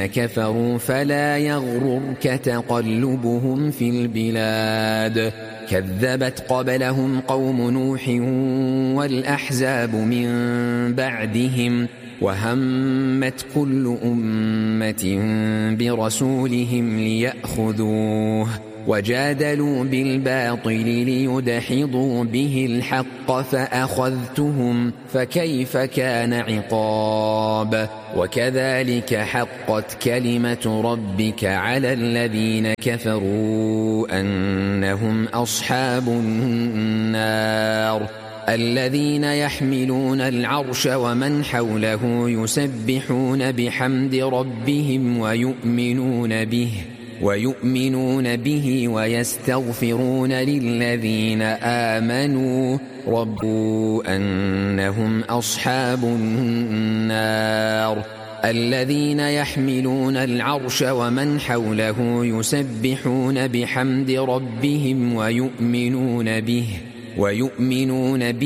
كفروا فلا يغررك تقلبهم في البلاد كذبت قبلهم قوم نوح والأحزاب من بعدهم وهمت كل أمة برسولهم ليأخذوه وجادلوا بالباطل ليدحضوا به الحق فأخذتهم فكيف كان عقاب وكذلك حقت كلمة ربك على الذين كفروا أنهم أصحاب النار الذين يحملون العرش ومن حوله يسبحون بحمد ربهم ويؤمنون به ويستغفرون للذين آمنوا ربوا أنهم أصحاب النار الذين يحملون العرش ومن حوله يسبحون بحمد ربهم ويؤمنون به